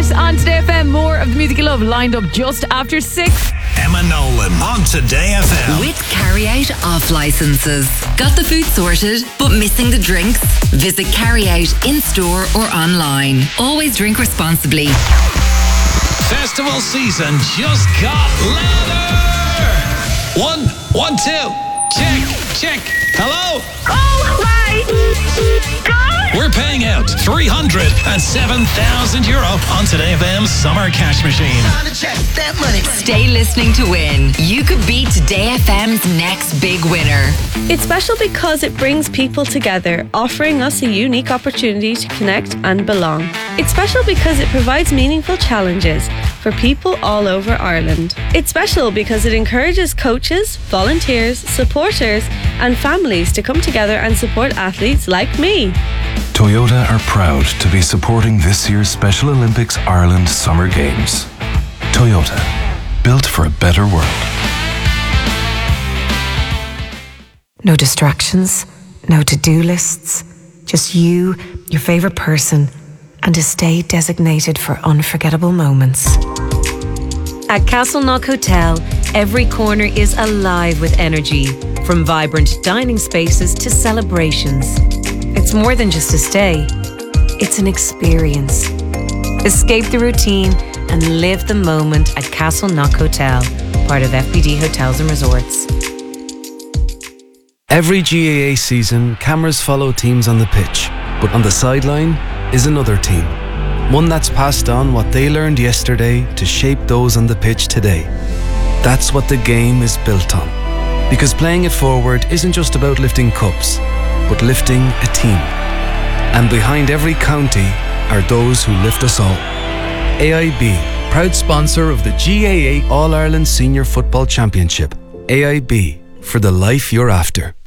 it on Today FM. More of the music you love lined up just after 6. Emma Nolan on Today FM. With carry-out off licenses. Got the food sorted, but missing the drinks? Visit carry-out in-store or online. Always drink responsibly. Festival season just got louder. 1, 2, check. Hello? Oh my God! We're paying out €307,000 on Today FM's Summer Cash Machine. Stay listening to win. You could be Today FM's next big winner. It's special because it brings people together, offering us a unique opportunity to connect and belong. It's special because it provides meaningful challenges for people all over Ireland. It's special because it encourages coaches, volunteers, supporters and families to come together and support athletes like me. Toyota are proud to be supporting this year's Special Olympics Ireland Summer Games. Toyota, built for a better world. No distractions, no to-do lists, just you, your favourite person, and a stay designated for unforgettable moments. At Castleknock Hotel, every corner is alive with energy, from vibrant dining spaces to celebrations. It's more than just a stay, it's an experience. Escape the routine and live the moment at Castleknock Hotel, part of FBD Hotels and Resorts. Every GAA season, cameras follow teams on the pitch, but on the sideline is another team. One that's passed on what they learned yesterday to shape those on the pitch today. That's what the game is built on. Because playing it forward isn't just about lifting cups, but lifting a team. And behind every county are those who lift us all. AIB, proud sponsor of the GAA All-Ireland Senior Football Championship. AIB, for the life you're after.